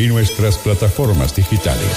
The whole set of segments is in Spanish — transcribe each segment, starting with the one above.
y nuestras plataformas digitales.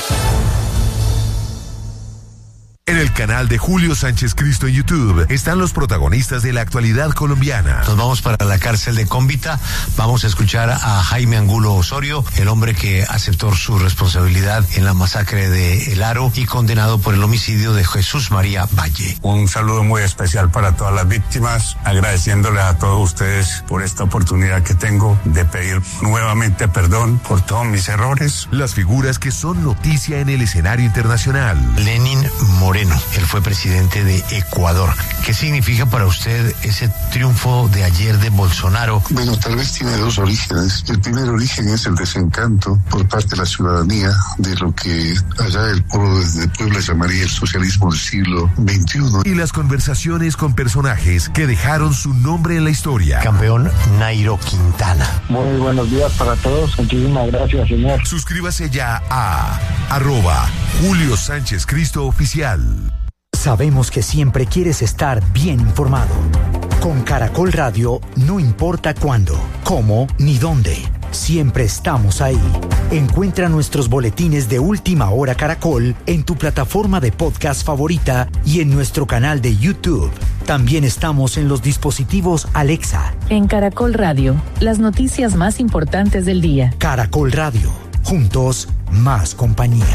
En el canal de Julio Sánchez Cristo en YouTube están los protagonistas de la actualidad colombiana. Nos vamos para la cárcel de Cómbita. Vamos a escuchar a Jaime Angulo Osorio, el hombre que aceptó su responsabilidad en la masacre de El Aro y condenado por el homicidio de Jesús María Valle. Un saludo muy especial para todas las víctimas, agradeciéndoles a todos ustedes por esta oportunidad que tengo de pedir nuevamente perdón por todos mis errores. Las figuras que son noticia en el escenario internacional. Lenín Moreno, él fue presidente de Ecuador. ¿Qué significa para usted ese triunfo de ayer de Bolsonaro? Bueno, tal vez tiene dos orígenes. El primer origen es el desencanto por parte de la ciudadanía de lo que allá el pueblo de Puebla llamaría el socialismo del siglo XXI. Y las conversaciones con personajes que dejaron su nombre en la historia. Campeón Nairo Quintana. Muy buenos días para todos. Muchísimas gracias, señor. Suscríbase ya a @Julio Sánchez Cristo Oficial. Sabemos que siempre quieres estar bien informado. Con Caracol Radio, no importa cuándo, cómo ni dónde. Siempre estamos ahí. Encuentra nuestros boletines de Última Hora Caracol en tu plataforma de podcast favorita y en nuestro canal de YouTube. También estamos en los dispositivos Alexa. En Caracol Radio, las noticias más importantes del día. Caracol Radio. Juntos, más compañía.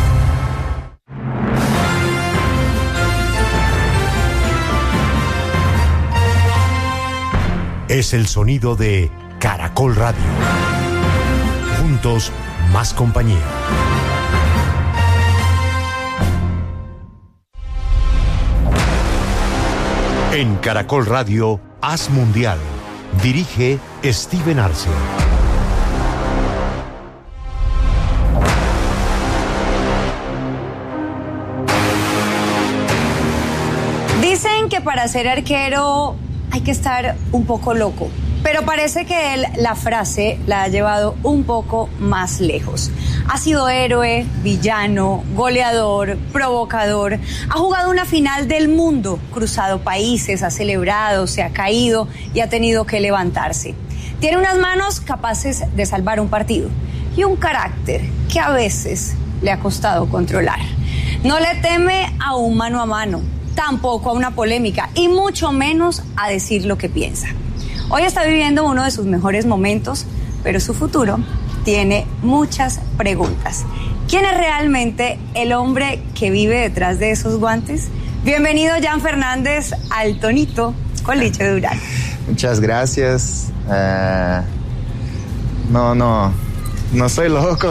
Es el sonido de Caracol Radio. Juntos, más compañía. En Caracol Radio, Haz Mundial. Dirige Steven Arce. Dicen que para ser arquero hay que estar un poco loco, pero parece que él la frase la ha llevado un poco más lejos. Ha sido héroe, villano, goleador, provocador, ha jugado una final del mundo, cruzado países, ha celebrado, se ha caído y ha tenido que levantarse. Tiene unas manos capaces de salvar un partido y un carácter que a veces le ha costado controlar. No le teme a un mano a mano, tampoco a una polémica y mucho menos a decir lo que piensa. Hoy está viviendo uno de sus mejores momentos, pero su futuro tiene muchas preguntas. ¿Quién es realmente el hombre que vive detrás de esos guantes? Bienvenido, Jan Fernández, al Tonito con Licho Durán. Muchas gracias. No soy loco.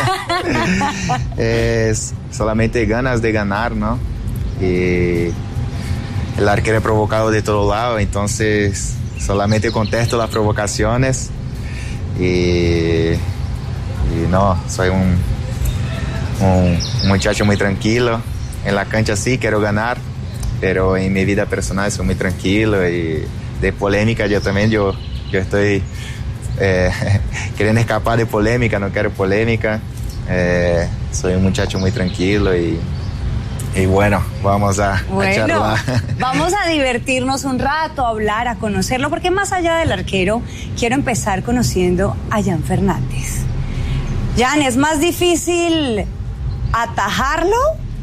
Es solamente ganas de ganar, ¿no? Y el arquero es provocado de todo lado, entonces solamente contesto las provocaciones y no, soy un muchacho muy tranquilo. En la cancha sí quiero ganar, pero en mi vida personal soy muy tranquilo y de polémica yo estoy queriendo escapar de polémica, no quiero polémica. Soy un muchacho muy tranquilo y bueno, vamos a charlar. Vamos a divertirnos un rato, a hablar, a conocerlo, porque más allá del arquero, quiero empezar conociendo a Jan Fernández. Jan, ¿es más difícil atajarlo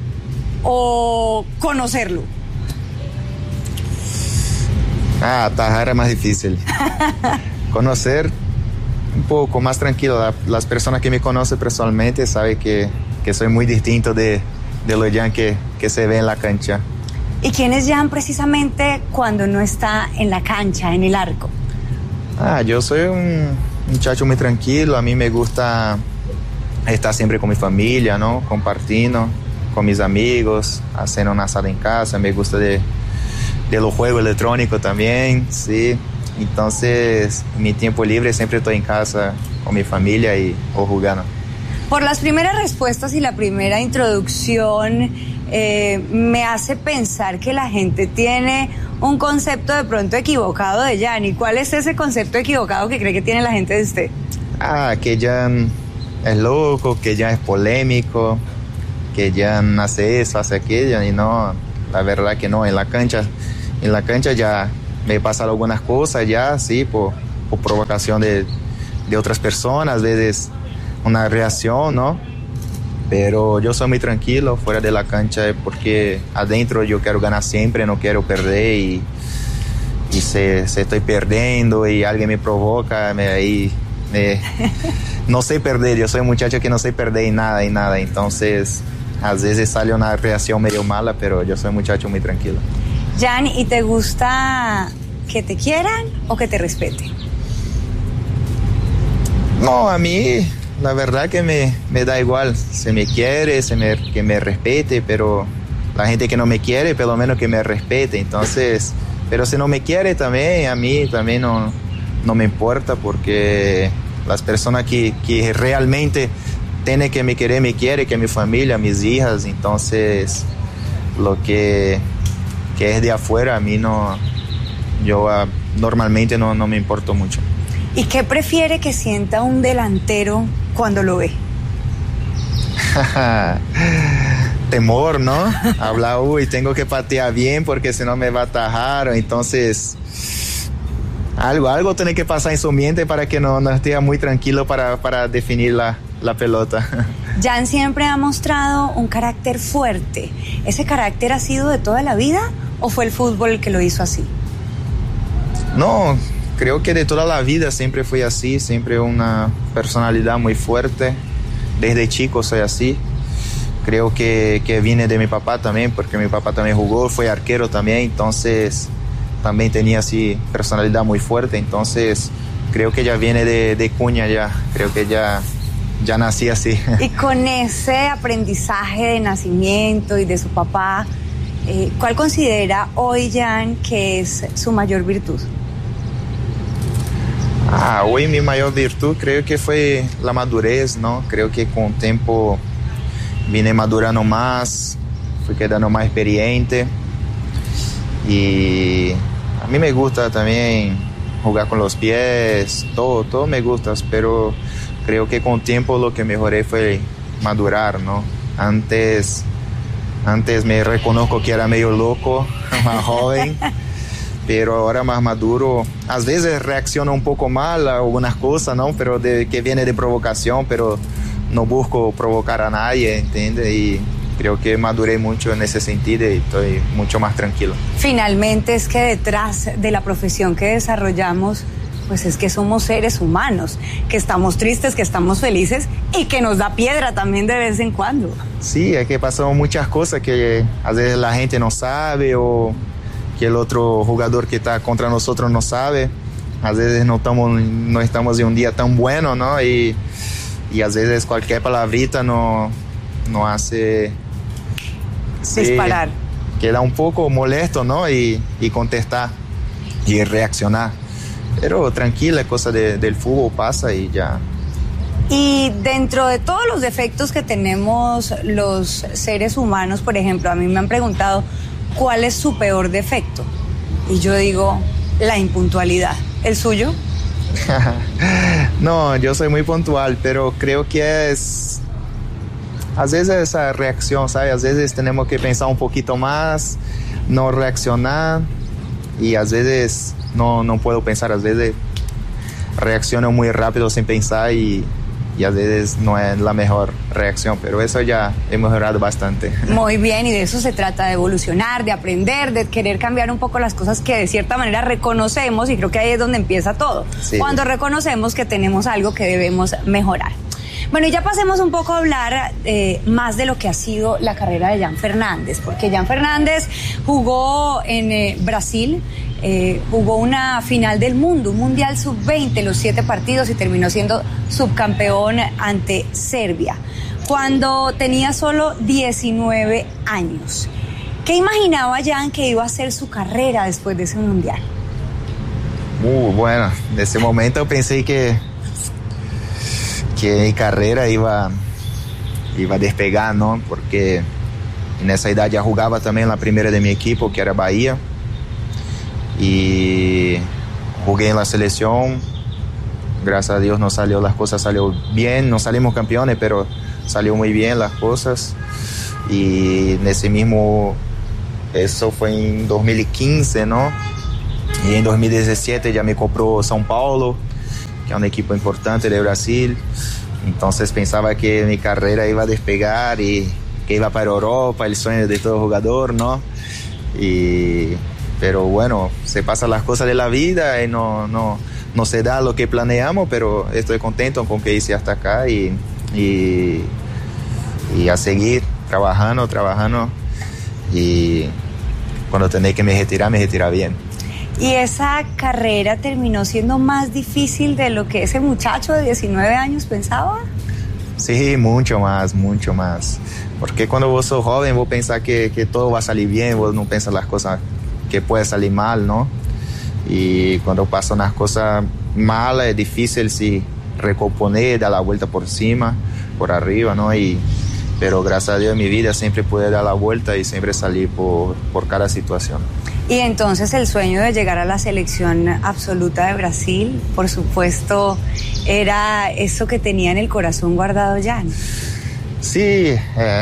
o conocerlo? Atajar es más difícil. Conocer un poco más tranquilo. Las personas que me conocen personalmente saben que soy muy distinto de lo Jan que se ve en la cancha. ¿Y quién es Jan precisamente cuando no está en la cancha, en el arco? Yo soy un muchacho muy tranquilo. A mí me gusta estar siempre con mi familia, ¿no? Compartiendo con mis amigos, haciendo una asada en casa. Me gusta de los juegos electrónicos también, sí. Entonces, en mi tiempo libre siempre estoy en casa con mi familia o jugando. Por las primeras respuestas y la primera introducción, me hace pensar que la gente tiene un concepto de pronto equivocado de Jan. ¿Y cuál es ese concepto equivocado que cree que tiene la gente de usted? Que Jan es loco, que Jan es polémico, que Jan hace eso, hace aquello, y no, la verdad que no. En la cancha ya me pasan algunas cosas ya, sí, por provocación de otras personas, a veces una reacción, ¿no? Pero yo soy muy tranquilo fuera de la cancha porque adentro yo quiero ganar siempre, no quiero perder y si estoy perdiendo y alguien me provoca, no sé perder, yo soy un muchacho que no sé perder en nada, entonces a veces sale una reacción medio mala, pero yo soy un muchacho muy tranquilo. Jan, ¿y te gusta que te quieran o que te respeten? No, a mí la verdad que me da igual, se me quiere, que me respete, pero la gente que no me quiere, por lo menos que me respete, entonces, pero si no me quiere también, a mí también no me importa, porque las personas que realmente tienen que me querer, me quiere, que mi familia, mis hijas, entonces lo que es de afuera, a mí no, yo normalmente no me importo mucho. ¿Y qué prefiere que sienta un delantero cuando lo ve? Temor, ¿no? Habla, tengo que patear bien porque si no me va a atajar. Entonces, algo tiene que pasar en su mente para que no esté muy tranquilo para definir la pelota. Jan siempre ha mostrado un carácter fuerte. ¿Ese carácter ha sido de toda la vida o fue el fútbol el que lo hizo así? No, creo que de toda la vida siempre fui así, siempre una personalidad muy fuerte. Desde chico soy así. Creo que viene de mi papá también, porque mi papá también jugó, fue arquero también, entonces también tenía así personalidad muy fuerte, entonces creo que ya viene de cuña ya, creo que ya nací así. Y con ese aprendizaje de nacimiento y de su papá, ¿cuál considera hoy Jan que es su mayor virtud? Hoy mi mayor virtud creo que fue la madurez, ¿no? Creo que con el tiempo vine madurando más, fui quedando más experiente y a mí me gusta también jugar con los pies, todo me gusta, pero creo que con el tiempo lo que mejoré fue madurar, ¿no? Antes me reconozco que era medio loco, más joven, pero ahora más maduro. A veces reacciono un poco mal a algunas cosas, ¿no? Pero que viene de provocación, pero no busco provocar a nadie, ¿entiendes? Y creo que maduré mucho en ese sentido y estoy mucho más tranquilo. Finalmente es que detrás de la profesión que desarrollamos, pues es que somos seres humanos, que estamos tristes, que estamos felices y que nos da piedra también de vez en cuando. Sí, es que pasan muchas cosas que a veces la gente no sabe o que el otro jugador que está contra nosotros no sabe. A veces no estamos en un día tan bueno, ¿no? Y a veces cualquier palabrita no hace disparar. Queda un poco molesto, ¿no? Y contestar y reaccionar. Pero tranquila, cosa del fútbol pasa y ya. Y dentro de todos los defectos que tenemos los seres humanos, por ejemplo, a mí me han preguntado ¿cuál es su peor defecto? Y yo digo, la impuntualidad. ¿El suyo? No, yo soy muy puntual, pero creo que es a veces esa reacción, ¿sabes? A veces tenemos que pensar un poquito más, no reaccionar y a veces no puedo pensar, a veces reacciono muy rápido sin pensar y a veces no es la mejor reacción, pero eso ya he mejorado bastante. Muy bien, y de eso se trata, de evolucionar, de aprender, de querer cambiar un poco las cosas que de cierta manera reconocemos, y creo que ahí es donde empieza todo, sí. Cuando reconocemos que tenemos algo que debemos mejorar. Bueno, y ya pasemos un poco a hablar más de lo que ha sido la carrera de Jan Fernández, porque Jan Fernández jugó en Brasil, jugó una final del mundo, un mundial sub-20, los 7 partidos, y terminó siendo subcampeón ante Serbia, cuando tenía solo 19 años. ¿Qué imaginaba Jan que iba a ser su carrera después de ese mundial? Bueno, en ese momento pensé que mi carrera iba a despegar, ¿no? Porque en esa edad ya jugaba también la primera de mi equipo, que era Bahía, y jugué en la selección. Gracias a Dios las cosas salieron bien, no salimos campeones, pero salió muy bien las cosas. Y en ese mismo, eso fue en 2015, ¿no? Y en 2017 ya me compró São Paulo, que es un equipo importante de Brasil. Entonces pensaba que mi carrera iba a despegar y que iba para Europa, el sueño de todo jugador, ¿no? Pero bueno, se pasan las cosas de la vida y no se da lo que planeamos, pero estoy contento con que hice hasta acá y a seguir trabajando y cuando tenés que me retirar bien. ¿Y esa carrera terminó siendo más difícil de lo que ese muchacho de 19 años pensaba? Sí, mucho más. Porque cuando vos sos joven, vos pensás que todo va a salir bien, vos no pensás las cosas que pueden salir mal, ¿no? Y cuando pasan las cosas malas es difícil sí recomponer, dar la vuelta por encima, por arriba, ¿no? Pero gracias a Dios en mi vida siempre pude dar la vuelta y siempre salir por cada situación. Y entonces el sueño de llegar a la selección absoluta de Brasil, por supuesto, era eso que tenía en el corazón guardado ya, ¿no? Sí,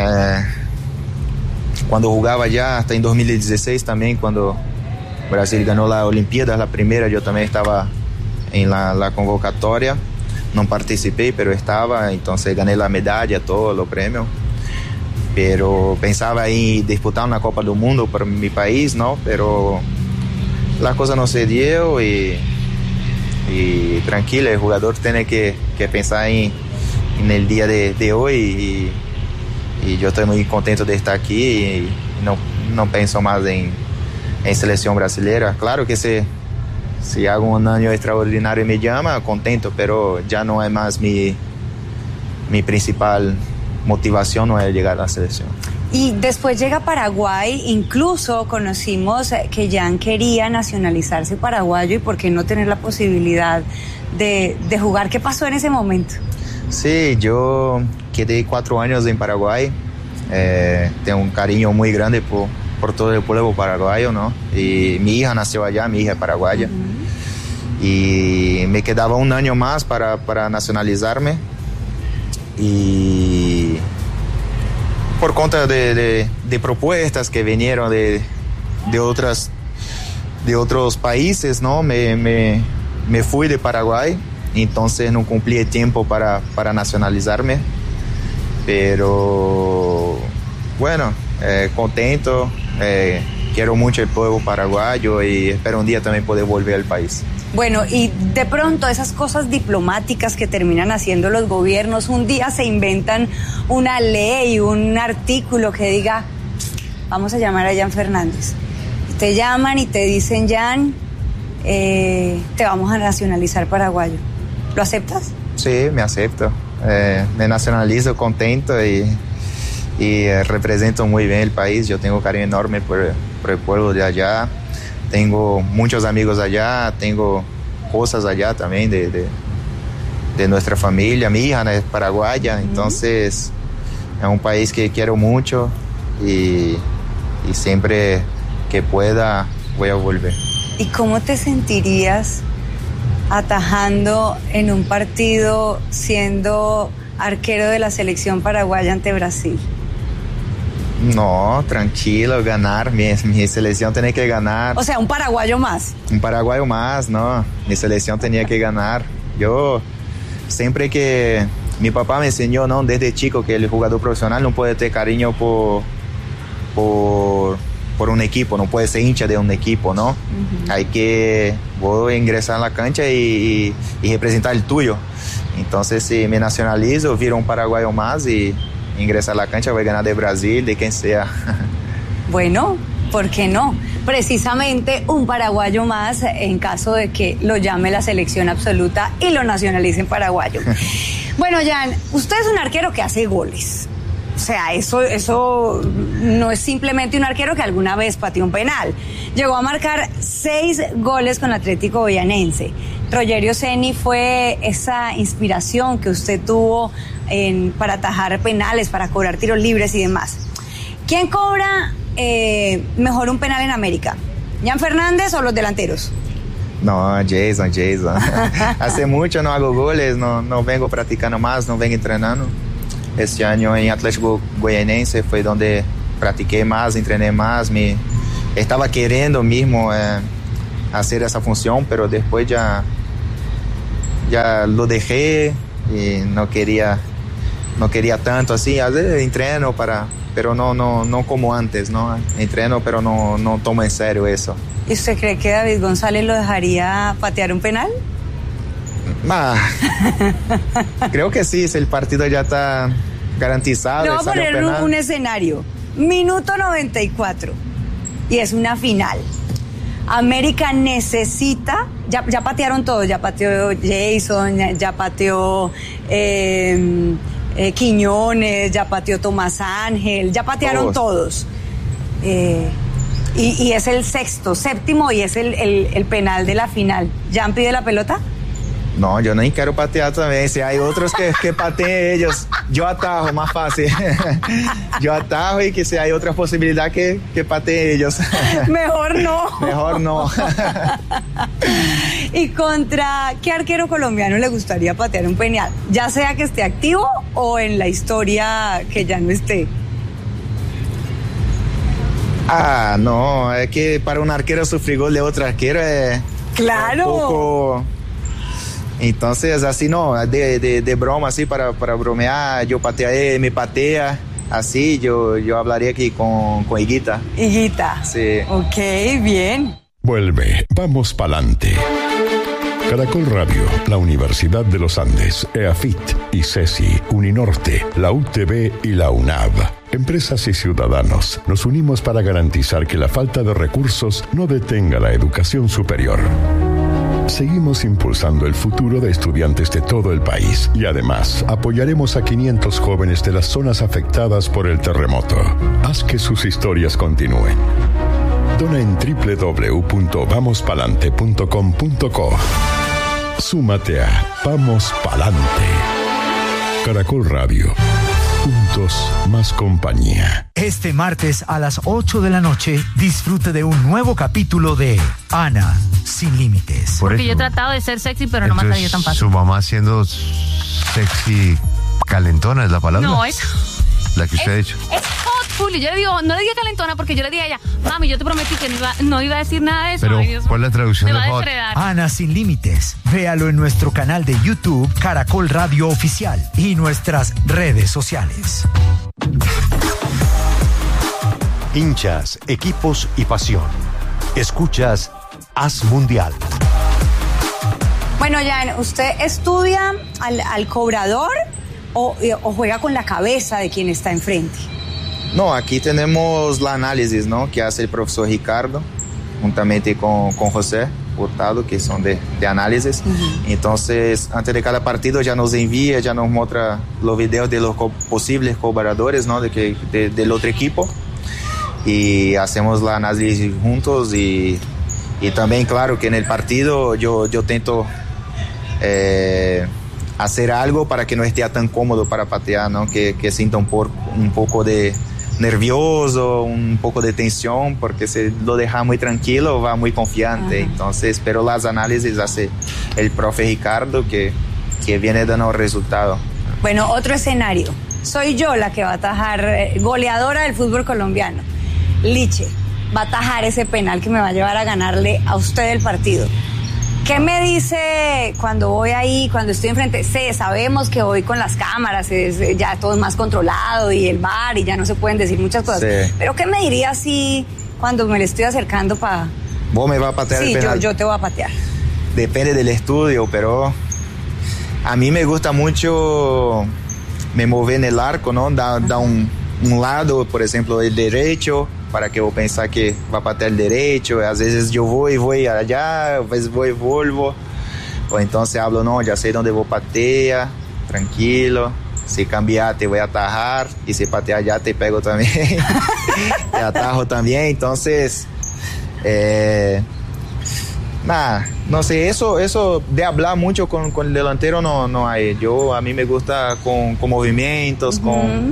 cuando jugaba ya, hasta en 2016 también, cuando Brasil ganó la Olimpíada, la primera, yo también estaba en la convocatoria, no participé, pero estaba, entonces gané la medalla, todos los premios. Pero pensaba en disputar una Copa del Mundo para mi país, ¿no? Pero la cosa no se dio y tranquilo, el jugador tiene que pensar en el día de hoy y yo estoy muy contento de estar aquí y no pienso más en selección brasileña. Claro que si hago un año extraordinario y me llama, contento, pero ya no es más mi principal motivación, no es llegar a la selección. Y después llega Paraguay, incluso conocimos que Jan quería nacionalizarse paraguayo y por qué no tener la posibilidad de jugar. ¿Qué pasó en ese momento? Sí, yo quedé 4 años en Paraguay, tengo un cariño muy grande por todo el pueblo paraguayo, ¿no? Y mi hija nació allá, mi hija es paraguaya. Uh-huh. Y me quedaba un año más para nacionalizarme. Y por cuenta de propuestas que vinieron de otros países, ¿no? Me fui de Paraguay, entonces no cumplí el tiempo para nacionalizarme. Pero bueno, contento, quiero mucho el pueblo paraguayo y espero un día también poder volver al país. Bueno, y de pronto esas cosas diplomáticas que terminan haciendo los gobiernos, un día se inventan una ley, un artículo que diga, vamos a llamar a Jan Fernández. Te llaman y te dicen, Jan, te vamos a nacionalizar paraguayo. ¿Lo aceptas? Sí, me acepto. Me nacionalizo contento y represento muy bien el país. Yo tengo cariño enorme por el pueblo de allá. Tengo muchos amigos allá, tengo cosas allá también de nuestra familia. Mi hija es paraguaya, entonces es un país que quiero mucho y siempre que pueda voy a volver. ¿Y cómo te sentirías atajando en un partido siendo arquero de la selección paraguaya ante Brasil? No, tranquilo, ganar. Mi selección tenía que ganar. O sea, un paraguayo más. Un paraguayo más, no. Mi selección tenía que ganar. Yo, siempre que mi papá me enseñó, ¿no? Desde chico, que el jugador profesional no puede tener cariño por un equipo, no puede ser hincha de un equipo, ¿no? Uh-huh. Hay que ingresar a la cancha y representar el tuyo. Entonces, si me nacionalizo, viro un paraguayo más y ingresa a la cancha, voy a ganar de Brasil, de quien sea. Bueno, ¿por qué no? Precisamente un paraguayo más en caso de que lo llame la selección absoluta y lo nacionalicen paraguayo. Bueno, Jan, usted es un arquero que hace goles. O sea, eso no es simplemente un arquero que alguna vez pateó un penal. Llegó a marcar 6 goles con Atlético Goianense. Rogerio Ceni fue esa inspiración que usted tuvo para atajar penales, para cobrar tiros libres y demás. ¿Quién cobra mejor un penal en América? ¿Jan Fernández o los delanteros? No, Jason. Hace mucho no hago goles, no vengo practicando más, no vengo entrenando. Este año en Atlético Goianense fue donde practiqué más, entrené más. Estaba queriendo mismo hacer esa función, pero después ya lo dejé. y no quería tanto así. A veces entreno pero no como antes, ¿no? Entreno, pero no tomo en serio eso. ¿Y usted cree que David González lo dejaría patear un penal? Creo que sí, si el partido ya está garantizado. Le voy a poner un escenario. Minuto 94 y es una final. América necesita, ya patearon todos, ya pateó Jason, ya pateó Quiñones, ya pateó Tomás Ángel, ya patearon todos. Y es el séptimo y es el penal de la final. ¿Jan pide la pelota? No, yo no quiero patear también. Si hay otros que pateen ellos, yo atajo, más fácil. Yo atajo y que si hay otra posibilidad que pateen ellos. Mejor no. Mejor no. ¿Y contra qué arquero colombiano le gustaría patear un penal? Ya sea que esté activo o en la historia que ya no esté. No, es que para un arquero sufrir gol de otro arquero es... Claro. Un poco... Entonces, así no, de broma, así para bromear, yo pateé, me patea, así yo hablaría aquí con Higuita. Higuita. Sí. Ok, bien. Vuelve, vamos pa'lante. Caracol Radio, la Universidad de los Andes, EAFIT, ICESI, Uninorte, la UTB y la UNAV. Empresas y ciudadanos, nos unimos para garantizar que la falta de recursos no detenga la educación superior. Seguimos impulsando el futuro de estudiantes de todo el país y además apoyaremos a 500 jóvenes de las zonas afectadas por el terremoto. Haz que sus historias continúen. Dona en www.vamospalante.com.co. Súmate a Vamos Palante. Caracol Radio. Juntos, más compañía. Este martes a las 8 de la noche, disfrute de un nuevo capítulo de Ana Sin Límites. Porque yo he tratado de ser sexy, pero no me ha salido tan fácil. Su mamá siendo sexy calentona es la palabra. No, es... La que usted ha dicho. Es hot full. Y yo le digo, no le diga calentona porque yo le dije a ella, mami, yo te prometí que no iba a decir nada de eso. Pero, ay, Dios, ¿cuál es la traducción de hot? Ana Sin Límites. Véalo en nuestro canal de YouTube, Caracol Radio Oficial, y nuestras redes sociales. Hinchas, equipos y pasión. Escuchas Haz Mundial. Bueno, Jan, ¿usted estudia al cobrador o juega con la cabeza de quien está enfrente? No, aquí tenemos la análisis, ¿no? Que hace el profesor Ricardo, juntamente con José Hurtado, que son de análisis. Entonces, antes de cada partido ya nos envía, ya nos muestra los videos de los posibles cobradores, ¿no? Del otro equipo. Y hacemos la análisis juntos y también, claro, que en el partido yo tento hacer algo para que no esté tan cómodo para patear, ¿no? Que sienta un poco de nervioso, un poco de tensión, porque si lo deja muy tranquilo va muy confiante. Entonces, pero las análisis hace el profe Ricardo que viene dando resultado. Bueno, otro escenario. Soy yo la que va a atajar, goleadora del fútbol colombiano. Liche va a atajar ese penal que me va a llevar a ganarle a usted el partido. ¿Qué me dice cuando voy ahí, cuando estoy enfrente? Sabemos que voy con las cámaras, ya todo es más controlado y el VAR y ya no se pueden decir muchas cosas. Sí. Pero ¿qué me diría si cuando me le estoy acercando para... ¿Vos me vas a patear el penal? Sí, yo te voy a patear. Depende del estudio, pero a mí me gusta mucho me mover en el arco, ¿no? Da un lado, por ejemplo, el derecho, para que yo pensar que va a patear el derecho. A veces yo voy allá, a veces voy y vuelvo. O entonces hablo, no, ya sé dónde voy a patear, tranquilo. Si cambiar te voy a atajar y si patear allá te pego también. Te atajo también. Entonces, no sé, eso de hablar mucho con el delantero no hay. A mí me gusta con movimientos,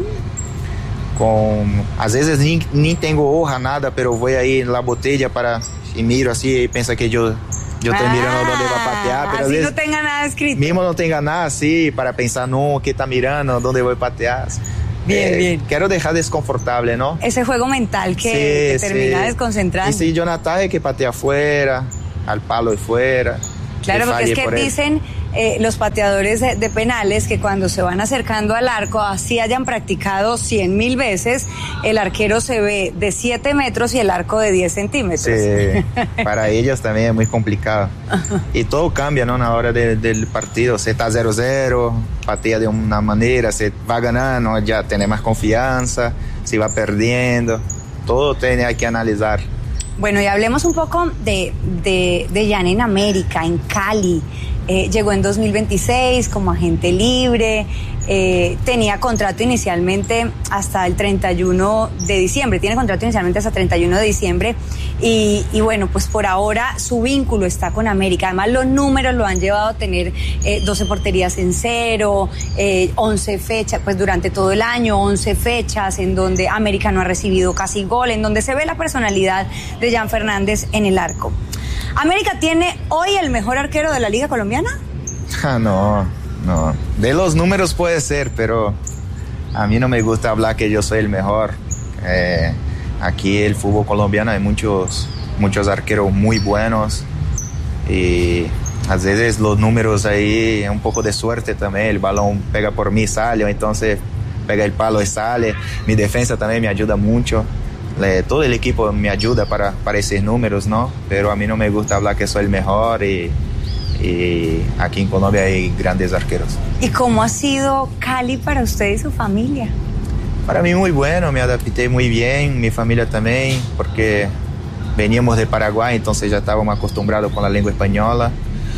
a veces ni tengo hoja, nada, pero voy ahí en la botella y miro así y piensa que yo estoy mirando dónde va a patear. Pero así no tenga nada escrito. Mismo no tenga nada así para pensar, no, ¿qué está mirando? ¿Dónde voy a patear? Bien. Quiero dejar desconfortable, ¿no? Ese juego mental que termina desconcentrando. Y si yo no ataje, que patea afuera, al palo de fuera. Claro, porque es que dicen los pateadores de penales que cuando se van acercando al arco, así hayan practicado 100,000 veces, el arquero se ve de 7 metros y el arco de 10 centímetros. Sí, para ellos también es muy complicado. Y todo cambia, ¿no? A la hora del partido. Se está 0-0, patea de una manera, se va ganando, ya tiene más confianza, se va perdiendo. Todo hay que analizar. Bueno, y hablemos un poco de Jan en América, en Cali. Llegó en 2026 como agente libre, tenía contrato inicialmente hasta el 31 de diciembre, tiene contrato inicialmente hasta el 31 de diciembre y bueno, pues por ahora su vínculo está con América. Además los números lo han llevado a tener 12 porterías en cero, 11 fechas, pues durante todo el año, 11 fechas en donde América no ha recibido casi gol, en donde se ve la personalidad de Jan Fernández en el arco. ¿América tiene hoy el mejor arquero de la Liga Colombiana? No. De los números puede ser, pero a mí no me gusta hablar que yo soy el mejor. Aquí el fútbol colombiano hay muchos arqueros muy buenos y a veces los números ahí es un poco de suerte también. El balón pega por mí, sale, entonces pega el palo y sale. Mi defensa también me ayuda mucho. Todo el equipo me ayuda para esos números, ¿no? Pero a mí no me gusta hablar que soy el mejor y aquí en Colombia hay grandes arqueros. ¿Y cómo ha sido Cali para usted y su familia? Para mí muy bueno, me adapté muy bien, mi familia también, porque veníamos de Paraguay, entonces ya estábamos acostumbrados con la lengua española.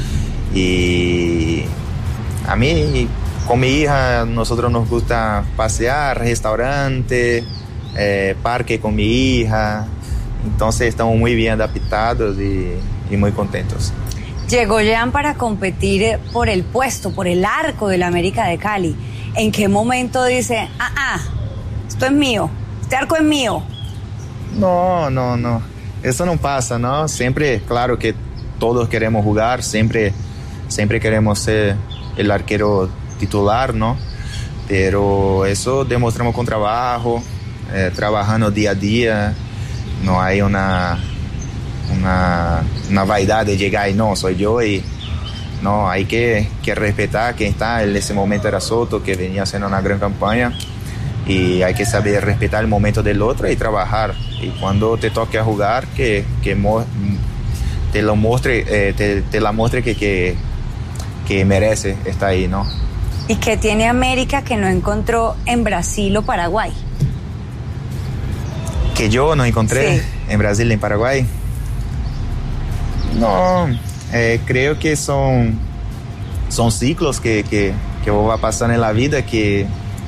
Y a mí, con mi hija, nosotros nos gusta pasear, restaurante, parque con mi hija, entonces estamos muy bien adaptados y muy contentos. Llegó Jan para competir por el puesto, por el arco del América de Cali. ¿En qué momento dice, esto es mío, este arco es mío? No, eso no pasa, ¿no? Siempre, claro que todos queremos jugar, siempre queremos ser el arquero titular, ¿no? Pero eso demostramos con trabajo, trabajando día a día. No hay una vaidad de llegar y no, soy yo, y no, hay que respetar quien está. En ese momento era Soto, que venía haciendo una gran campaña, y hay que saber respetar el momento del otro y trabajar. Y cuando te toque jugar, que te la muestre que merece estar ahí, ¿no? ¿Y qué tiene América que no encontró en Brasil o Paraguay? Que yo no encontré en Brasil y en Paraguay. No, creo que son ciclos que va pasando en la vida, que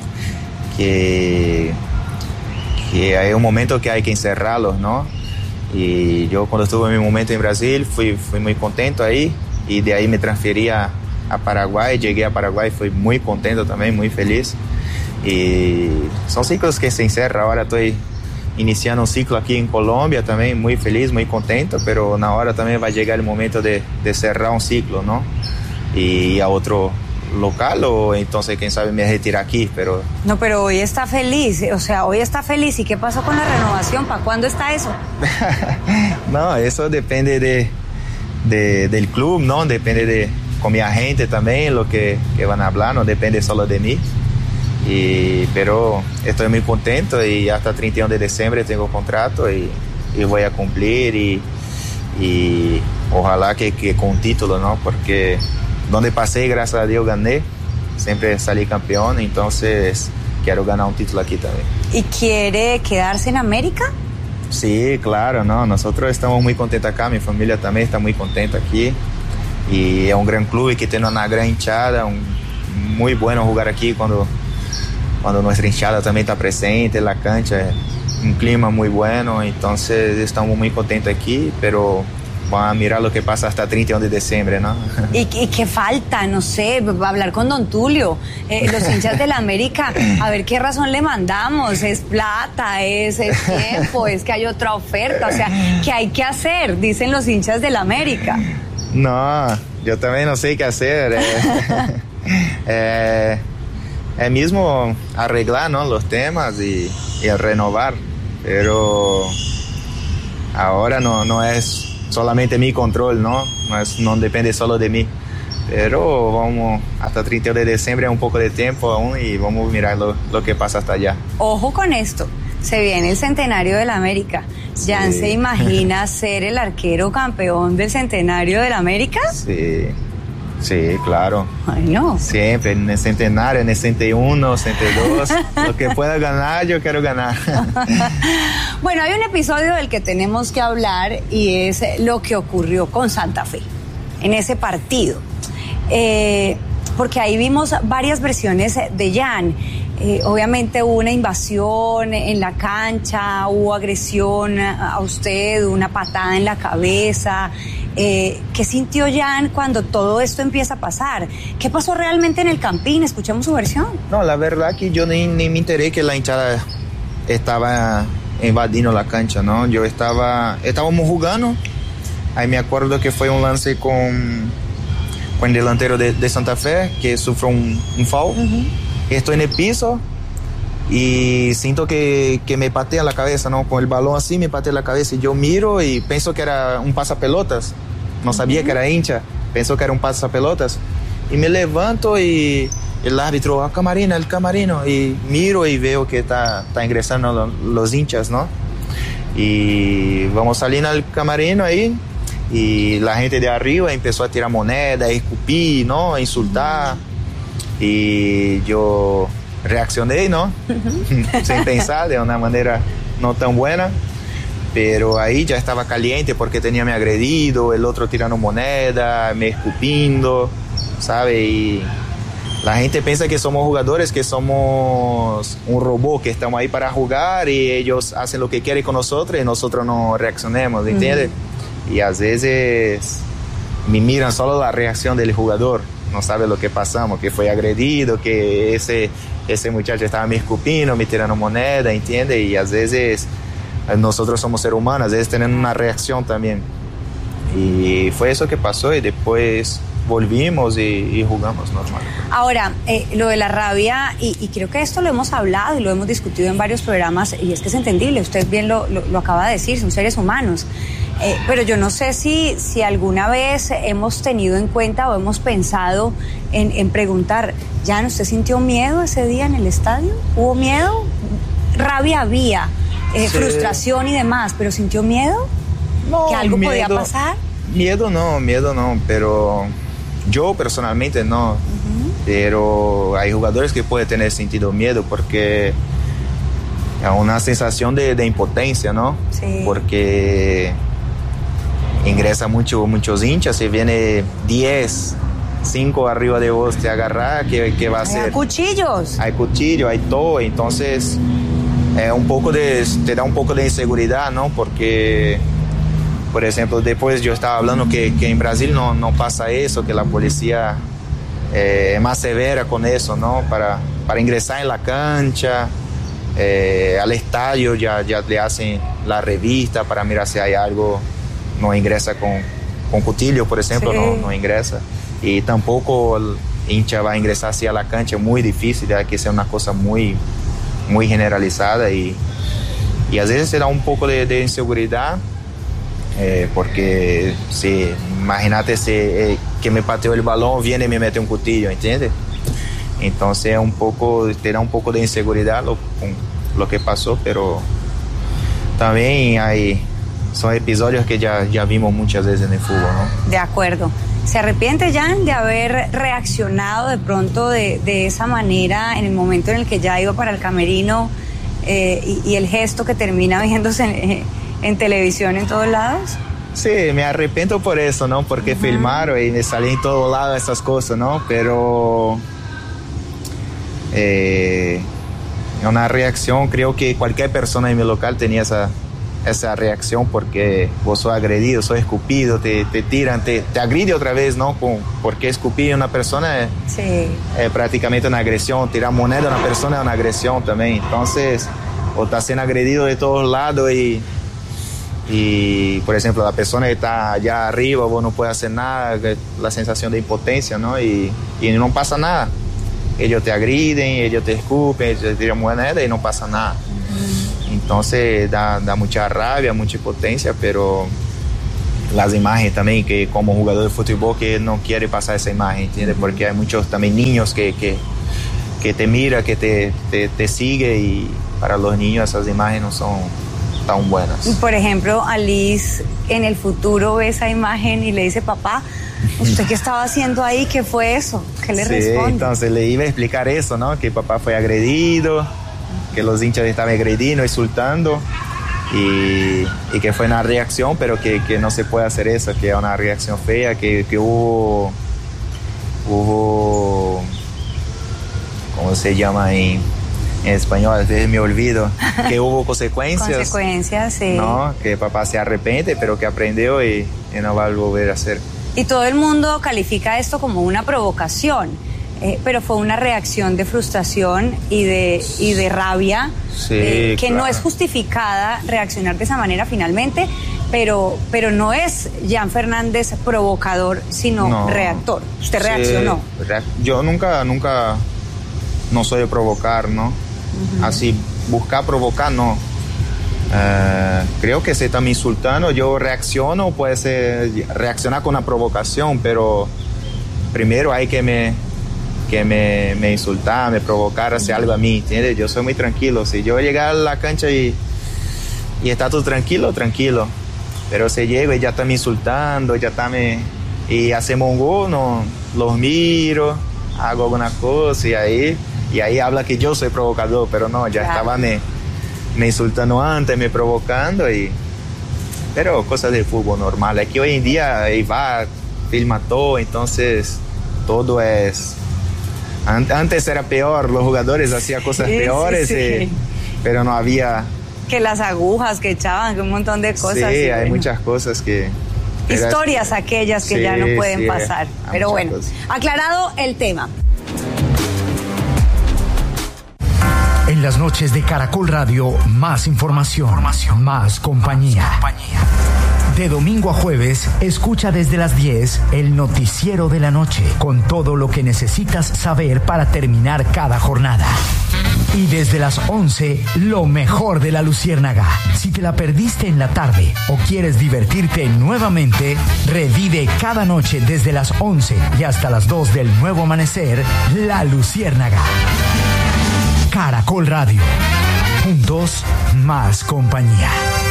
hay un momento que hay que encerrarlos, ¿no? Y yo cuando estuve en mi momento en Brasil fui muy contento ahí, y de ahí me transferí a Paraguay, llegué a Paraguay, fui muy contento también, muy feliz. Y son ciclos que se encerran. Ahora estoy iniciando un ciclo aquí en Colombia también, muy feliz, muy contento, pero na hora también va a llegar el momento de cerrar un ciclo, ¿no? Y a otro local, o entonces quién sabe me retirar aquí, pero... No, pero hoy está feliz, hoy está feliz. ¿Y qué pasó con la renovación? ¿Para cuándo está eso? No, eso depende del club, ¿no? Depende con mi agente también, lo que van a hablar, no depende solo de mí. Pero estoy muy contento, y hasta 31 de diciembre tengo contrato y voy a cumplir, y ojalá que con título, ¿no? Porque donde pasé, gracias a Dios, gané, siempre salí campeón, entonces quiero ganar un título aquí también. ¿Y quiere quedarse en América? Sí, claro, ¿no? Nosotros estamos muy contentos acá, mi familia también está muy contenta aquí, y es un gran club que tiene una gran hinchada, muy bueno jugar aquí cuando nuestra hinchada también está presente, la cancha es un clima muy bueno, entonces estamos muy contentos aquí, pero vamos a mirar lo que pasa hasta 31 de diciembre, ¿no? ¿Y qué falta? No sé, hablar con don Tulio, los hinchas de la América, a ver qué razón le mandamos. Es plata, es tiempo, es que hay otra oferta, o sea, ¿qué hay que hacer? Dicen los hinchas de la América. No, yo también no sé qué hacer. Es mismo arreglar, ¿no? Los temas y renovar, pero ahora no es solamente mi control, ¿no? No depende solo de mí. Pero vamos, hasta 31 de diciembre es un poco de tiempo aún y vamos a mirar lo que pasa hasta allá. Ojo con esto, se viene el centenario de la América. ¿Jan se imagina ser el arquero campeón del centenario de la América? Sí, claro. Bueno. Siempre, en el centenario, en el 61, 62, lo que pueda ganar, yo quiero ganar. Bueno, hay un episodio del que tenemos que hablar y es lo que ocurrió con Santa Fe, en ese partido. Porque ahí vimos varias versiones de Jan. Obviamente hubo una invasión en la cancha, hubo agresión a usted, una patada en la cabeza. ¿Qué sintió Jan cuando todo esto empieza a pasar? ¿Qué pasó realmente en el Campín? Escuchemos su versión. No, la verdad que yo ni me enteré que la hinchada estaba invadiendo la cancha, ¿no? Estábamos jugando, ahí me acuerdo que fue un lance con el delantero de Santa Fe, que sufrió un foul. Estoy en el piso y siento que me patea la cabeza, ¿no? Con el balón así me patea la cabeza y yo miro y pienso que era un pasapelotas. No sabía que era hincha, pensó que era un pasapelotas. Y me levanto y el árbitro, el camarino. Y miro y veo que está ingresando los hinchas, ¿no? Y vamos saliendo al camarino ahí. Y la gente de arriba empezó a tirar moneda, a escupir, ¿no? A insultar. Y yo reaccioné, ¿no? Sin pensar, de una manera no tan buena. Pero ahí ya estaba caliente porque tenía me agredido, el otro tirando moneda, me escupiendo, ¿sabe? Y la gente piensa que somos jugadores, que somos un robot, que estamos ahí para jugar y ellos hacen lo que quieren con nosotros y nosotros no reaccionemos, ¿entiendes? Y a veces me miran solo la reacción del jugador, no sabe lo que pasamos, que fue agredido, que ese muchacho estaba me escupiendo, me tirando moneda, ¿entiendes? Y a veces nosotros somos seres humanos, a veces tenemos una reacción también. Y fue eso que pasó y después volvimos y jugamos normal. Ahora, lo de la rabia, y creo que esto lo hemos hablado y lo hemos discutido en varios programas, y es que es entendible, usted bien lo acaba de decir, son seres humanos. Pero yo no sé si alguna vez hemos tenido en cuenta o hemos pensado en preguntar, ¿Jan, usted sintió miedo ese día en el estadio? ¿Hubo miedo? Rabia había, frustración y demás, pero ¿sintió miedo? No, ¿que algo podía pasar? Miedo no, pero yo personalmente no. Pero hay jugadores que pueden tener sentido miedo porque es una sensación de impotencia, ¿no? Sí. Porque ingresa muchos hinchas y viene 10, 5 arriba de vos te agarrar, ¿qué va a hacer? Hay cuchillos. Hay cuchillo, hay todo, entonces te da un poco de inseguridad, ¿no? Porque, por ejemplo, después yo estaba hablando que en Brasil no pasa eso, que la policía es más severa con eso, ¿no? Para ingresar en la cancha, al estadio ya le hacen la revista para mirar si hay algo. No ingresa con cuchillo, por ejemplo, sí. no ingresa. Y tampoco el hincha va a ingresar así a la cancha, muy difícil, hay que ser una cosa muy, muy generalizada y a veces se da un poco de inseguridad, porque imagínate que me pateó el balón, viene y me mete un cuchillo, ¿entiendes? Entonces te da un poco de inseguridad lo que pasó, pero también son episodios que ya vimos muchas veces en el fútbol, ¿no? De acuerdo. ¿Se arrepiente, Jan, de haber reaccionado de pronto de esa manera en el momento en el que ya iba para el camerino y el gesto que termina viéndose en televisión en todos lados? Sí, me arrepiento por eso, ¿no? Porque filmaron y me salí en todos lados esas cosas, ¿no? Pero una reacción, creo que cualquier persona en mi local tenía esa reacción porque vos sos agredido, sos escupido, te tiran, te agride otra vez, ¿no? Porque escupir a una persona es prácticamente una agresión, tirar moneda a una persona es una agresión también. Entonces, o estás siendo agredido de todos lados y por ejemplo, la persona que está allá arriba, vos no puedes hacer nada, la sensación de impotencia, ¿no? Y no pasa nada. Ellos te agriden, ellos te escupen, ellos te tiran moneda y no pasa nada. Entonces da mucha rabia, mucha impotencia, pero las imágenes también, que como jugador de fútbol que no quiere pasar esa imagen, ¿entiendes? Porque hay muchos también niños que te mira, que te sigue, y para los niños esas imágenes no son tan buenas. Por ejemplo, Alice en el futuro ve esa imagen y le dice, papá, ¿usted qué estaba haciendo ahí? ¿Qué fue eso? ¿Qué le responde? Entonces le iba a explicar eso, ¿no? Que papá fue agredido, que los hinchas estaban agrediendo, insultando, y que fue una reacción, pero que no se puede hacer eso, que es una reacción fea, que hubo ¿cómo se llama en español? A veces me olvido. Que hubo consecuencias. Consecuencias, sí. ¿No? Que papá se arrepiente, pero que aprendió y no va a volver a hacer. Y todo el mundo califica esto como una provocación, pero fue una reacción de frustración y de rabia, sí, que claro. no es justificada reaccionar de esa manera finalmente, pero no es Jan Fernández provocador, sino reactor. Usted reaccionó. Yo nunca no soy de provocar, ¿no? Uh-huh. Así, buscar provocar, no. Creo que se está me insultando, yo reacciono, puede ser reaccionar con una provocación, pero primero hay que me insultar, me provocar, hacer algo a mí, ¿entiendes? Yo soy muy tranquilo. Si yo llegar a la cancha y está todo tranquilo, pero si llego y ya está me insultando, y hacemos un gol, no, los miro, hago alguna cosa y ahí habla que yo soy provocador, pero no, ya estaba me insultando antes, me provocando, pero cosas del fútbol normal. Aquí hoy en día va, filma todo, entonces todo es... Antes era peor, los jugadores hacían cosas peores, sí. Pero no había... Que las agujas que echaban, que un montón de cosas. Sí, hay muchas cosas que... Historias aquellas que ya no pueden pasar. Pero bueno, aclarado el tema. En las noches de Caracol Radio, más información, más compañía. De domingo a jueves, escucha desde las 10 el noticiero de la noche, con todo lo que necesitas saber para terminar cada jornada. Y desde las 11, lo mejor de la Luciérnaga. Si te la perdiste en la tarde o quieres divertirte nuevamente, revive cada noche desde las 11 y hasta las 2 del nuevo amanecer, La Luciérnaga. Caracol Radio. Juntos, más compañía.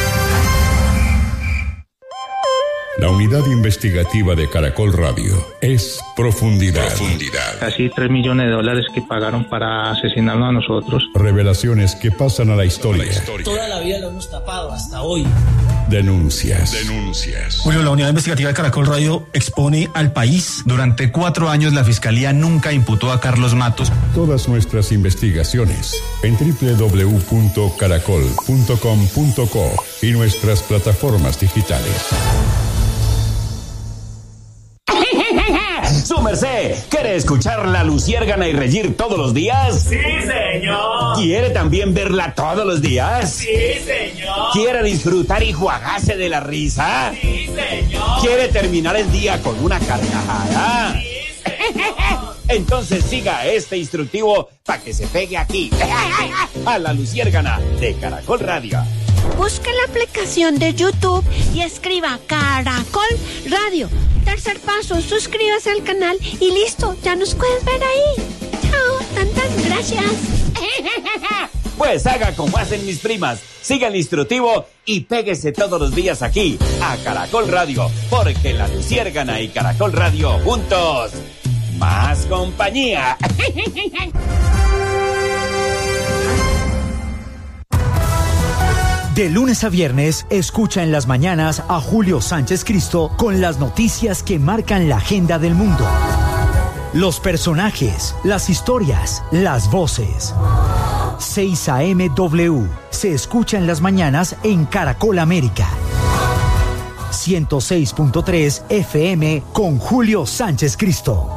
La unidad investigativa de Caracol Radio es Profundidad. Casi $3 millones que pagaron para asesinarnos a nosotros. Revelaciones que pasan a la historia. Toda la vida lo hemos tapado hasta hoy. Denuncias. Julio, la unidad investigativa de Caracol Radio expone al país. Durante 4 años la Fiscalía nunca imputó a Carlos Matos. Todas nuestras investigaciones en www.caracol.com.co y nuestras plataformas digitales. Su merced, ¿quiere escuchar La Luciérgana y reír todos los días? Sí, señor. ¿Quiere también verla todos los días? Sí, señor. ¿Quiere disfrutar y juagarse de la risa? Sí, señor. ¿Quiere terminar el día con una carcajada? Sí, señor. Entonces siga este instructivo para que se pegue aquí, a La Luciérgana de Caracol Radio. Busque la aplicación de YouTube y escriba Caracol Radio. Tercer paso, suscríbase al canal y listo, ya nos puedes ver ahí. Chao, tantas gracias. Pues haga como hacen mis primas, siga el instructivo y péguese todos los días aquí, a Caracol Radio, porque La Luciérgana y Caracol Radio juntos, más compañía. De lunes a viernes, escucha en las mañanas a Julio Sánchez Cristo con las noticias que marcan la agenda del mundo. Los personajes, las historias, las voces. 6 AM-W se escucha en las mañanas en Caracol América. 106.3 FM con Julio Sánchez Cristo.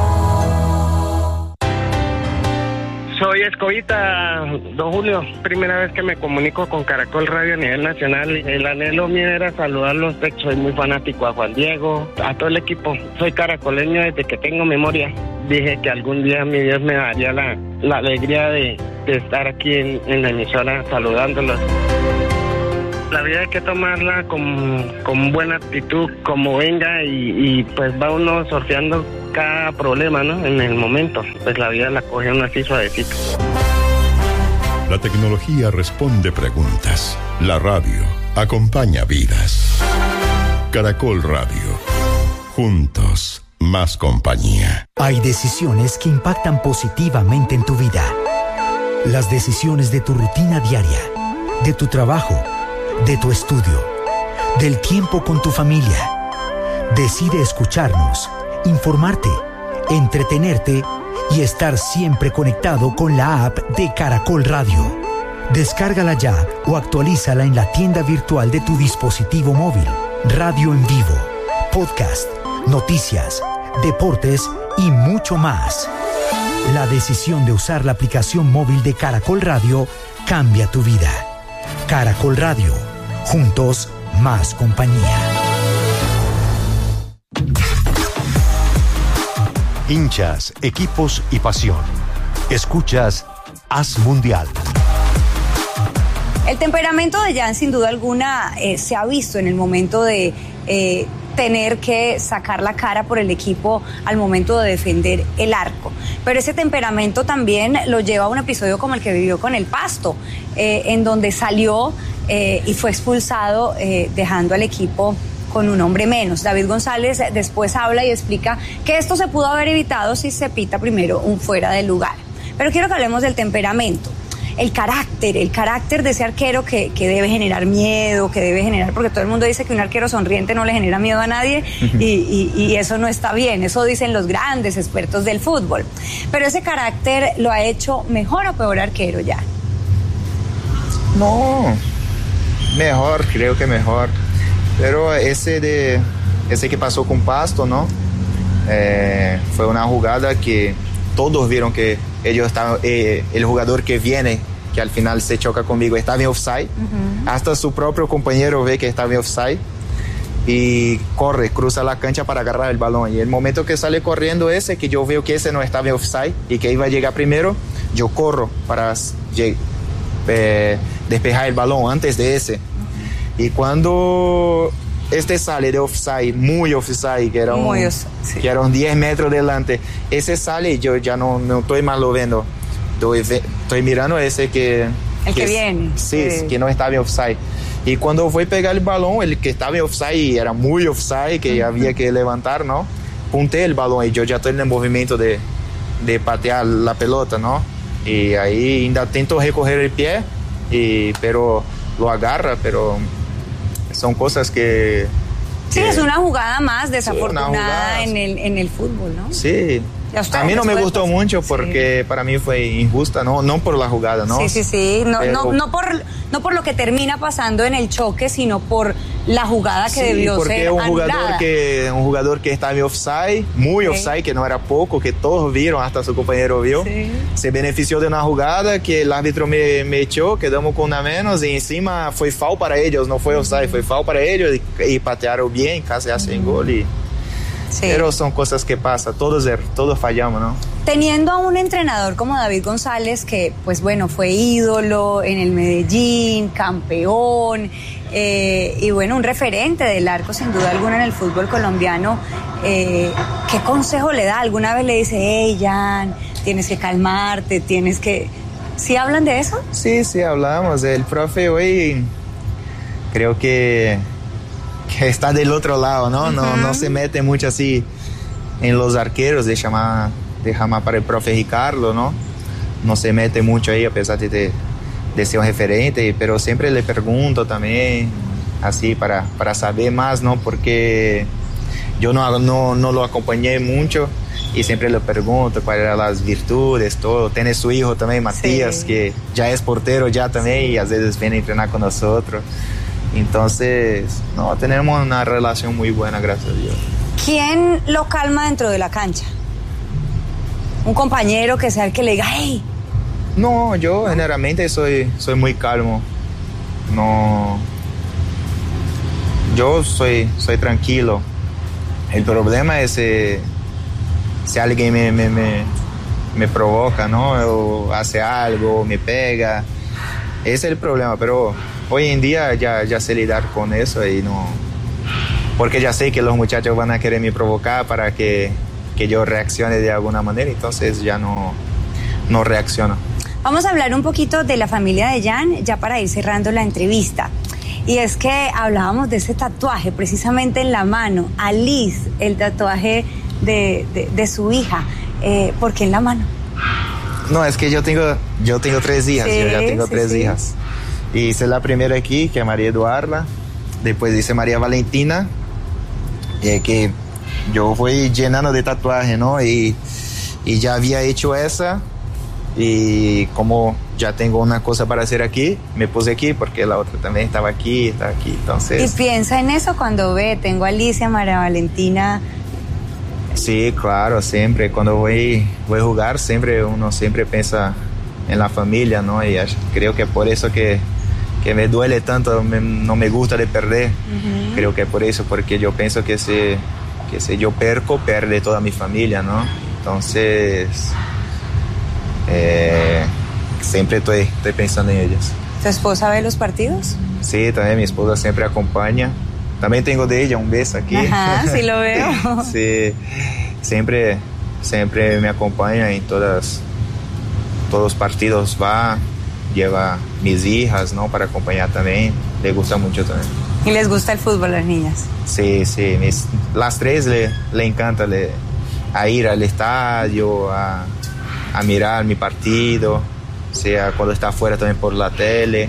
Soy Escobita, don Julio. Primera vez que me comunico con Caracol Radio a nivel nacional. El anhelo mío era saludarlos. Soy muy fanático a Juan Diego, a todo el equipo. Soy caracoleño desde que tengo memoria. Dije que algún día mi Dios me daría la alegría de estar aquí en la emisora saludándolos. La vida hay que tomarla con buena actitud, como venga, y pues va uno sorteando cada problema, ¿no? En el momento, pues la vida la coge uno así suavecito. La tecnología responde preguntas. La radio acompaña vidas. Caracol Radio. Juntos, más compañía. Hay decisiones que impactan positivamente en tu vida. Las decisiones de tu rutina diaria, de tu trabajo, de tu estudio, del tiempo con tu familia. Decide escucharnos, informarte, entretenerte y estar siempre conectado con la app de Caracol Radio. Descárgala ya o actualízala en la tienda virtual de tu dispositivo móvil. Radio en vivo, podcast, noticias, deportes y mucho más. La decisión de usar la aplicación móvil de Caracol Radio cambia tu vida. Caracol Radio. Juntos, más compañía. Hinchas, equipos y pasión. Escuchas Haz Mundial. El temperamento de Jan, sin duda alguna, se ha visto en el momento de tener que sacar la cara por el equipo al momento de defender el arco. Pero ese temperamento también lo lleva a un episodio como el que vivió con el Pasto, en donde salió y fue expulsado, dejando al equipo con un hombre menos. David González después habla y explica que esto se pudo haber evitado si se pita primero un fuera de lugar. Pero quiero que hablemos del temperamento. El carácter de ese arquero que debe generar miedo, que debe generar, porque todo el mundo dice que un arquero sonriente no le genera miedo a nadie, y eso no está bien, eso dicen los grandes expertos del fútbol. Pero ese carácter lo ha hecho mejor o peor arquero ya. No, mejor, creo que mejor. Pero ese que pasó con Pasto, ¿no? Fue una jugada que todos vieron que ellos estaban, el jugador que viene, que al final se choca conmigo, estaba en offside. Hasta su propio compañero ve que estaba en offside y corre, cruza la cancha para agarrar el balón. Y el momento que sale corriendo ese, que yo veo que ese no estaba en offside y que iba a llegar primero, yo corro para despejar el balón antes de ese. Y cuando este sale de offside, muy offside, que era 10 metros delante, ese sale y yo ya no estoy más lo viendo. Estoy mirando ese que... El que viene. Sí, que no estaba en offside. Y cuando fue a pegar el balón, el que estaba en offside era muy offside, que había que levantar, ¿no? Punté el balón y yo ya estoy en el movimiento de patear la pelota, ¿no? Y ahí ainda tento recoger el pie, pero lo agarra, pero... Son cosas que... Sí, es una jugada más desafortunada en el fútbol, ¿no? Sí. A mí no me gustó mucho porque para mí fue injusta, no por la jugada, ¿no? Sí. No por lo que termina pasando en el choque, sino por la jugada que debió ser anulada. Un jugador que estaba en offside, muy offside, que no era poco, que todos vieron, hasta su compañero vio, se benefició de una jugada que el árbitro me echó, quedamos con una menos y encima fue foul para ellos, no fue offside, fue foul para ellos y patearon bien, casi hacen gol y... Sí. Pero son cosas que pasan, todos fallamos, ¿no? Teniendo a un entrenador como David González, que pues bueno, fue ídolo en el Medellín, campeón, y bueno, un referente del arco sin duda alguna en el fútbol colombiano, ¿qué consejo le da? ¿Alguna vez le dice, hey Jan, tienes que calmarte, tienes que... ¿Sí hablan de eso? Sí, hablamos. El profe hoy creo que está del otro lado, ¿no? No se mete mucho así en los arqueros, deja más para el profe Ricardo, ¿no? No se mete mucho ahí a pesar de ser un referente, pero siempre le pregunto también, así para saber más, ¿no? Porque yo no lo acompañé mucho y siempre le pregunto cuáles eran las virtudes, todo. Tiene su hijo también, Matías, que ya es portero ya también y a veces viene a entrenar con nosotros. Entonces, no, tenemos una relación muy buena, gracias a Dios. ¿Quién lo calma dentro de la cancha? ¿Un compañero que sea el que le diga, hey? No, yo generalmente soy muy calmo. No, yo soy tranquilo. El problema es si alguien me provoca, ¿no? O hace algo, me pega. Ese es el problema, pero hoy en día ya sé lidiar con eso y no... Porque ya sé que los muchachos van a quererme provocar para que yo reaccione de alguna manera, entonces ya no reacciono. Vamos a hablar un poquito de la familia de Jan, ya para ir cerrando la entrevista. Y es que hablábamos de ese tatuaje, precisamente en la mano. Alice, el tatuaje de su hija. ¿Por qué en la mano? No, es que yo tengo 3 hijas, Sí, yo ya tengo sí, 3 sí. hijas. Y hice la primera aquí, que es María Eduarda. Después hice María Valentina, que yo fui llenando de tatuajes, ¿no? Y ya había hecho esa. Y como ya tengo una cosa para hacer aquí, me puse aquí porque la otra también estaba aquí, entonces... Y piensa en eso cuando ve, tengo a Alicia, María Valentina. Sí, claro, siempre, cuando voy a jugar, uno siempre piensa en la familia, ¿no? Y creo que por eso que me duele tanto, no me gusta de perder. Uh-huh. Creo que por eso, porque yo pienso que si yo perco, pierde toda mi familia, ¿no? Entonces... siempre estoy pensando en ellas. ¿Tu esposa ve los partidos? Sí, también mi esposa siempre acompaña. También tengo de ella un beso aquí. Ajá, sí lo veo. Sí, siempre me acompaña en todos los partidos, lleva mis hijas, ¿no? Para acompañar también. Le gusta mucho también. ¿Y les gusta el fútbol a las niñas? Sí, las 3 le encanta a ir al estadio, a mirar mi partido, sea cuando está afuera también por la tele,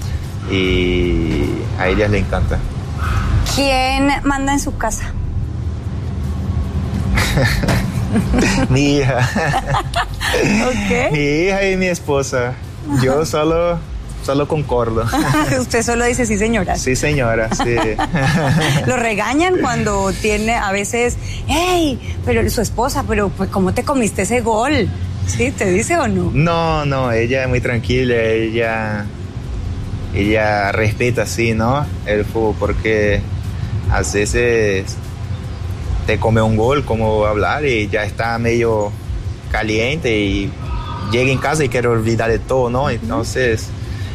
y a ellas le encanta. ¿Quién manda en su casa? Mi hija. Okay. Mi hija y mi esposa. Yo solo concordo. Usted solo dice sí, señora. Sí, señora, sí. Lo regañan cuando tiene a veces, hey, pero su esposa, pero pues ¿cómo te comiste ese gol? ¿Sí? ¿Te dice o no? No, ella es muy tranquila, ella respeta así, ¿no? El fútbol, porque a veces te come un gol, como hablar, y ya está medio caliente y llega en casa y quiere olvidar de todo, ¿no? Entonces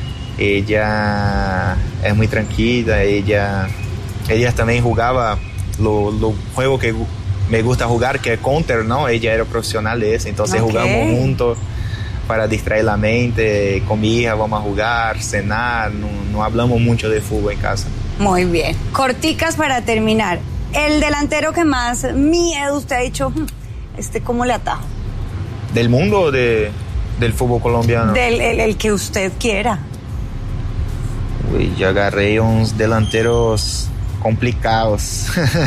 ella es muy tranquila, ella también jugaba los juegos que me gusta jugar, que es Counter, ¿no? Ella era profesional de eso, entonces jugamos juntos para distraer la mente. Con mi hija vamos a jugar, cenar, no hablamos mucho de fútbol en casa. Muy bien. Corticas para terminar. El delantero que más miedo usted ha dicho, ¿cómo le atajo? ¿Del mundo o del fútbol colombiano? El que usted quiera. Uy, yo agarré unos delanteros complicados.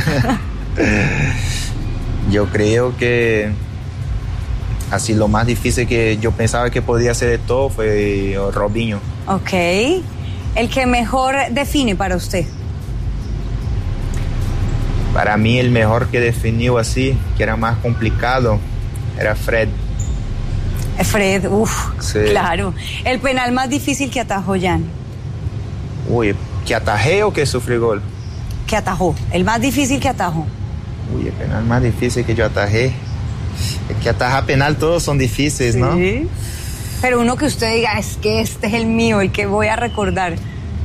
Yo creo que así lo más difícil que yo pensaba que podía hacer de todo fue Robinho. Ok. ¿El que mejor define para usted? Para mí el mejor que definió así, que era más complicado, era Fred. Fred, sí. Claro. ¿El penal más difícil que atajó Jan? Uy, ¿que atajé o que sufrí gol? Que atajó, el más difícil que atajó. Uy, el penal más difícil que yo atajé. Es que atajar penal todos son difíciles, sí, ¿no? Pero uno que usted diga, es que este es el mío, el que voy a recordar.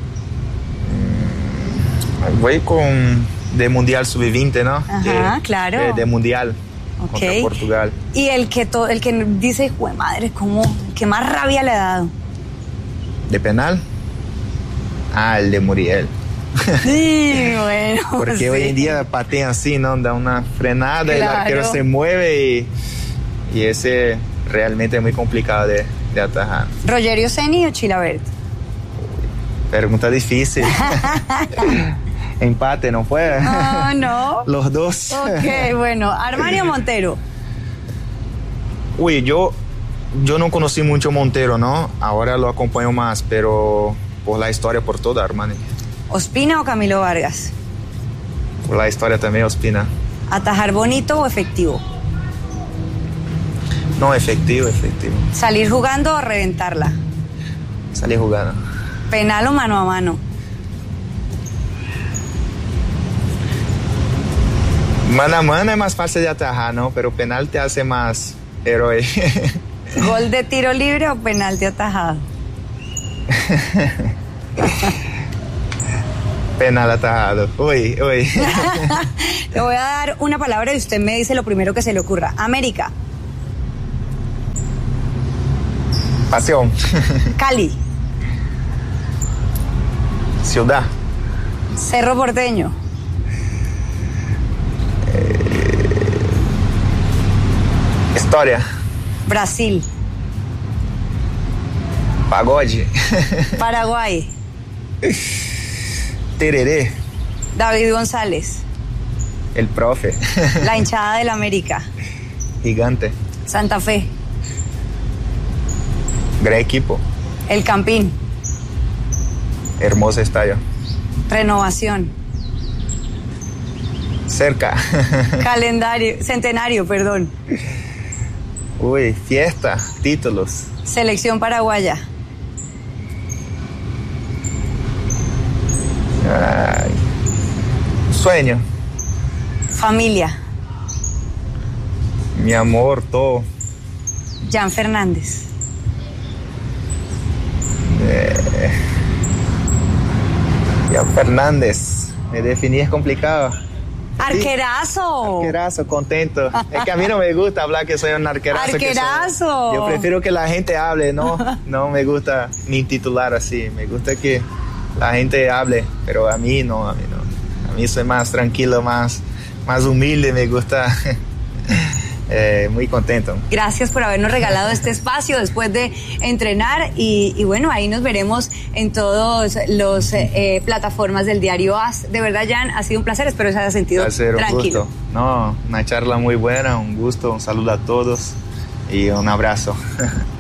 Voy de Mundial Sub-20, ¿no? Ajá, claro. De Mundial, contra Portugal. Y el que dice, jue madre, ¿cómo? ¿Qué más rabia le ha dado? ¿De penal? El de Muriel. Sí, bueno. Porque sí, hoy en día patean así, ¿no? Da una frenada, claro, y el arquero se mueve y ese realmente es muy complicado de atajar. ¿Rogerio Ceni o Chilavert? Pregunta difícil. Empate, ¿no fue? No. Los dos. Ok, bueno. ¿Armani o Montero? Uy, yo no conocí mucho Montero, ¿no? Ahora lo acompaño más, pero por la historia, por toda, Armani. ¿Ospina o Camilo Vargas? Por la historia también, Ospina. ¿Atajar bonito o efectivo? No, efectivo. ¿Salir jugando o reventarla? Salir jugando. ¿Penal o mano a mano? Mano a mano es más fácil de atajar, ¿no? Pero penal te hace más héroe. ¿Gol de tiro libre o penalti atajado? Penal atajado. Uy. Le voy a dar una palabra y usted me dice lo primero que se le ocurra. América. Pasión. Cali. Ciudad. Cerro Porteño. Historia. Brasil. Pagode. Paraguay. Tereré. David González. El profe. La hinchada del América. Gigante. Santa Fe. Gran equipo. El Campín. Hermoso estadio. Renovación. Cerca. Centenario, perdón. Uy, fiesta, títulos. Selección paraguaya. Ay, sueño. Familia. Mi amor, todo. Jan Fernández. Jan Fernández. Me definí, es complicado. Arquerazo. Arquerazo, contento. Es que a mí no me gusta hablar que soy un arquerazo. Arquerazo. Yo prefiero que la gente hable, no me gusta ni titular así. Me gusta que la gente hable, pero a mí no. A mí soy más tranquilo, más humilde, me gusta. Muy contento. Gracias por habernos regalado este espacio después de entrenar y bueno, ahí nos veremos en todas las plataformas del diario AS. De verdad, Jan, ha sido un placer, espero que se haya sentido tranquilo. Un gusto. Una charla muy buena, un gusto, un saludo a todos y un abrazo.